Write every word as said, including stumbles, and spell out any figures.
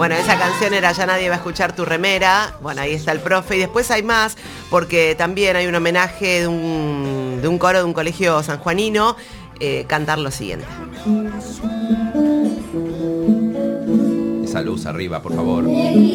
Bueno, esa canción era Ya nadie va a escuchar tu remera. Bueno, ahí está el profe. Y después hay más, porque también hay un homenaje de un, de un coro de un colegio sanjuanino. Eh, cantar lo siguiente. Esa luz arriba, por favor.